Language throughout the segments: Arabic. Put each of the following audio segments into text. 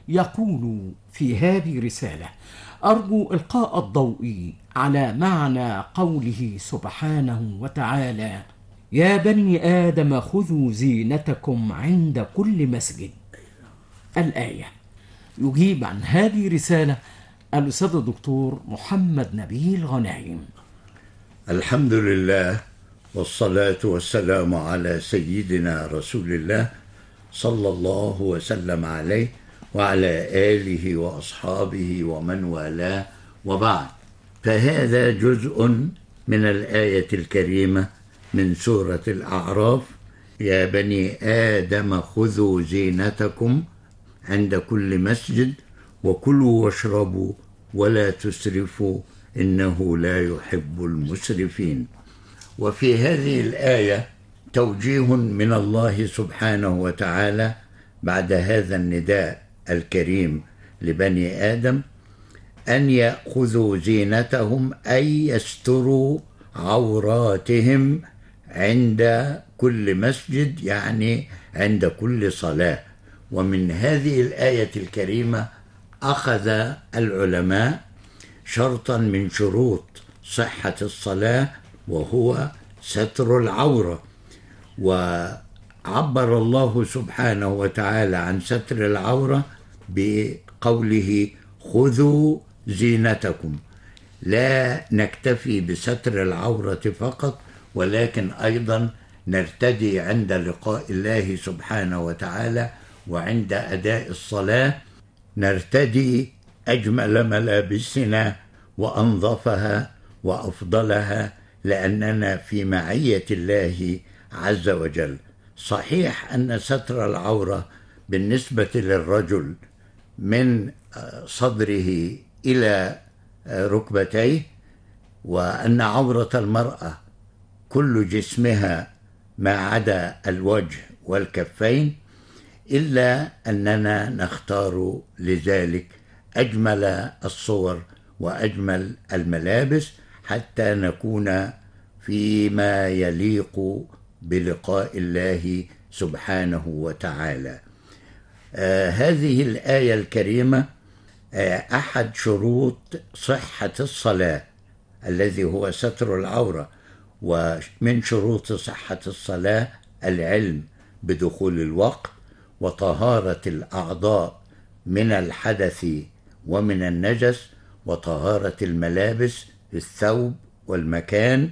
يقول في هذه رسالة: أرجو إلقاء الضوء على معنى قوله سبحانه وتعالى: يا بني آدم خذوا زينتكم عند كل مسجد. الآية. يجيب عن هذه الرسالة الأستاذ الدكتور محمد نبيل غنايم. الحمد لله والصلاة والسلام على سيدنا رسول الله صلى الله وسلم عليه وعلى آله وأصحابه ومن والاه، وبعد. فهذا جزء من الآية الكريمة من سورة الأعراف: يا بني آدم خذوا زينتكم عند كل مسجد وكلوا واشربوا ولا تسرفوا إنه لا يحب المسرفين. وفي هذه الآية توجيه من الله سبحانه وتعالى بعد هذا النداء الكريم لبني آدم أن يأخذوا زينتهم، أي يستروا عوراتهم عند كل مسجد، يعني عند كل صلاة. ومن هذه الآية الكريمة أخذ العلماء شرطا من شروط صحة الصلاة، وهو ستر العورة. وعبر الله سبحانه وتعالى عن ستر العورة بقوله: خذوا زينتكم. لا نكتفي بستر العورة فقط، ولكن أيضا نرتدي عند لقاء الله سبحانه وتعالى وعند أداء الصلاة، نرتدي أجمل ملابسنا وأنظفها وأفضلها، لأننا في معية الله عز وجل. صحيح أن ستر العورة بالنسبة للرجل من صدره إلى ركبتيه، وأن عورة المرأة كل جسمها ما عدا الوجه والكفين، إلا أننا نختار لذلك أجمل الصور وأجمل الملابس حتى نكون فيما يليق بلقاء الله سبحانه وتعالى. هذه الآية الكريمة أحد شروط صحة الصلاة الذي هو ستر العورة. ومن شروط صحة الصلاة العلم بدخول الوقت، وطهارة الأعضاء من الحدث ومن النجس، وطهارة الملابس، الثوب والمكان،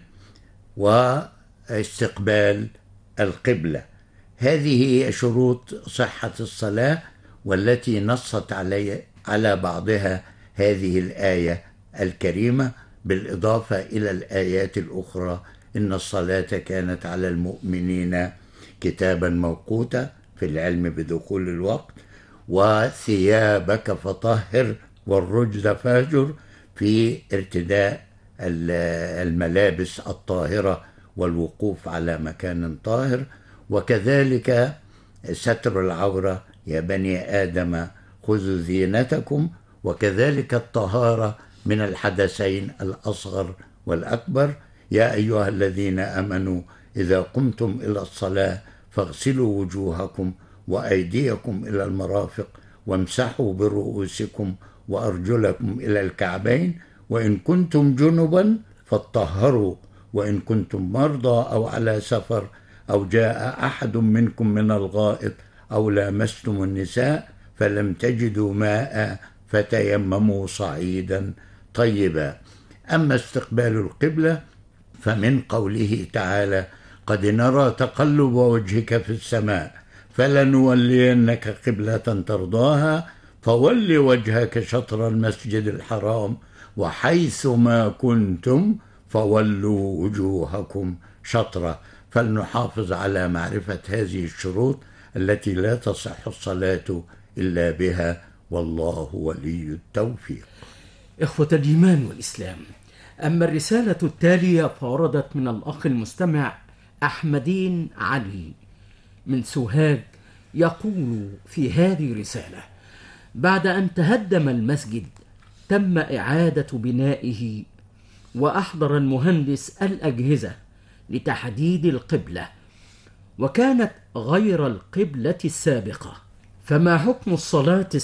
واستقبال القبلة. هذه هي شروط صحة الصلاة، والتي نصت على بعضها هذه الآية الكريمة، بالإضافة إلى الآيات الأخرى: إن الصلاة كانت على المؤمنين كتابا موقوتا، في العلم بدخول الوقت، وثيابك فطهر والرجز فاهجر، في ارتداء الملابس الطاهرة والوقوف على مكان طاهر. وكذلك ستر العورة: يا بني آدم خذوا زينتكم. وكذلك الطهارة من الحدثين الأصغر والأكبر: يا أيها الذين آمنوا إذا قمتم إلى الصلاة فاغسلوا وجوهكم وأيديكم إلى المرافق وامسحوا برؤوسكم وأرجلكم إلى الكعبين، وإن كنتم جنبا فاطهروا، وإن كنتم مرضى أو على سفر أو جاء أحد منكم من الغائط أو لامستم النساء فلم تجدوا ماء فتيمموا صعيدا طيبا. أما استقبال القبلة فمن قوله تعالى: قد نرى تقلب وجهك في السماء فلنولينك قبلة ترضاها فول وجهك شطر المسجد الحرام وحيث ما كنتم فولوا وجوهكم شطرة. فلنحافظ على معرفة هذه الشروط التي لا تصح الصلاة إلا بها، والله ولي التوفيق. إخوة الإيمان والإسلام، أما الرسالة التالية فوردت من الأخ المستمع أحمدين علي من سوهاج، يقول في هذه الرسالة: بعد أن تهدم المسجد تم إعادة بنائه، وأحضر المهندس الأجهزة لتحديد القبلة، وكانت غير القبلة السابقة، فما حكم الصلاة